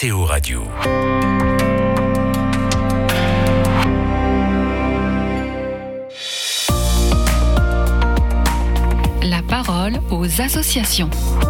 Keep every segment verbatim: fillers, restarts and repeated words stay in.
K T O Radio. La parole aux associations.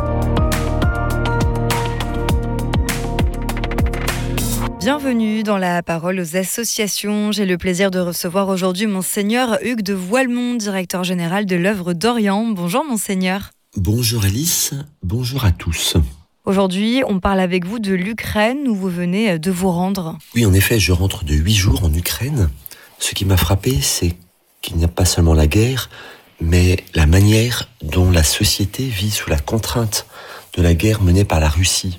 Bienvenue dans la parole aux associations. J'ai le plaisir de recevoir aujourd'hui Monseigneur Hugues de Voilemont, directeur général de l'œuvre d'Orient. Bonjour Monseigneur. Bonjour Alice, bonjour à tous. Aujourd'hui, on parle avec vous de l'Ukraine où vous venez de vous rendre. Oui, en effet, je rentre de huit jours en Ukraine. Ce qui m'a frappé, c'est qu'il n'y a pas seulement la guerre, mais la manière dont la société vit sous la contrainte de la guerre menée par la Russie.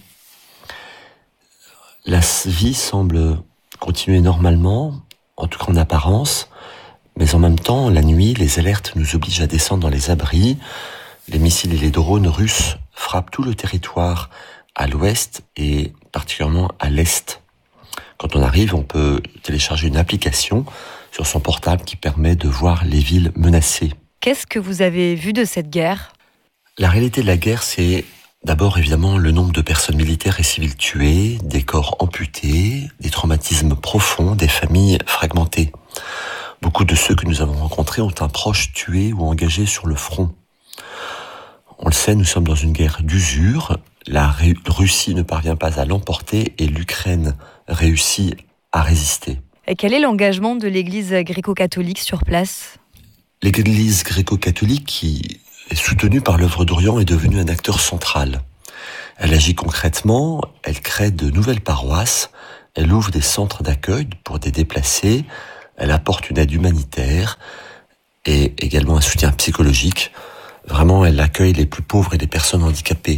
La vie semble continuer normalement, en tout cas en apparence, mais en même temps, la nuit, les alertes nous obligent à descendre dans les abris. Les missiles et les drones russes frappent tout le territoire à l'ouest et particulièrement à l'est. Quand on arrive, on peut télécharger une application sur son portable qui permet de voir les villes menacées. Qu'est-ce que vous avez vu de cette guerre ? La réalité de la guerre, c'est d'abord évidemment le nombre de personnes militaires et civiles tuées, des corps amputés, des traumatismes profonds, des familles fragmentées. Beaucoup de ceux que nous avons rencontrés ont un proche tué ou engagé sur le front. On le sait, nous sommes dans une guerre d'usure. La Russie ne parvient pas à l'emporter et l'Ukraine réussit à résister. Et quel est l'engagement de l'Église gréco-catholique sur place ? L'Église gréco-catholique, qui est soutenue par l'œuvre d'Orient, est devenue un acteur central. Elle agit concrètement, elle crée de nouvelles paroisses, elle ouvre des centres d'accueil pour des déplacés, elle apporte une aide humanitaire et également un soutien psychologique. Vraiment, elle accueille les plus pauvres et les personnes handicapées.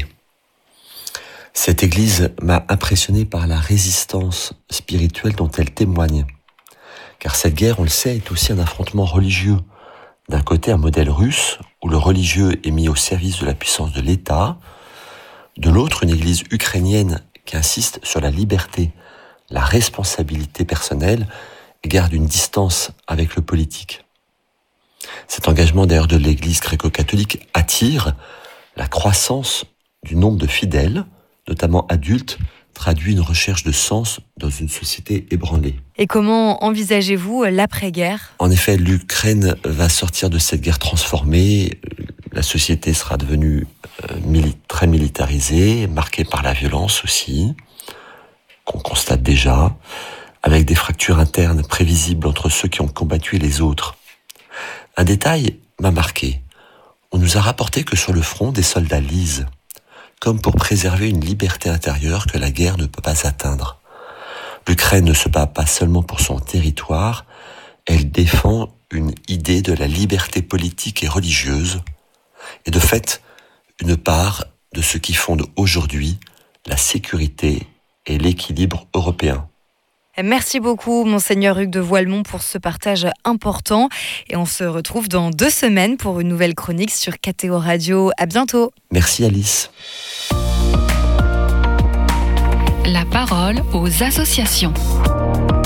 Cette église m'a impressionné par la résistance spirituelle dont elle témoigne. Car cette guerre, on le sait, est aussi un affrontement religieux. D'un côté, un modèle russe, où le religieux est mis au service de la puissance de l'État. De l'autre, une église ukrainienne qui insiste sur la liberté, la responsabilité personnelle et garde une distance avec le politique. Cet engagement d'ailleurs de l'Église gréco-catholique attire la croissance du nombre de fidèles, notamment adultes, traduit une recherche de sens dans une société ébranlée. Et comment envisagez-vous l'après-guerre ? En effet, l'Ukraine va sortir de cette guerre transformée. La société sera devenue euh, mili- très militarisée, marquée par la violence aussi, qu'on constate déjà, avec des fractures internes prévisibles entre ceux qui ont combattu et les autres. Un détail m'a marqué. On nous a rapporté que sur le front, des soldats lisent, comme pour préserver une liberté intérieure que la guerre ne peut pas atteindre. L'Ukraine ne se bat pas seulement pour son territoire, elle défend une idée de la liberté politique et religieuse, et de fait, une part de ce qui fonde aujourd'hui la sécurité et l'équilibre européen. Merci beaucoup, Monseigneur Hugues de Voilemont, pour ce partage important. Et on se retrouve dans deux semaines pour une nouvelle chronique sur K T O Radio. À bientôt. Merci Alice. La parole aux associations.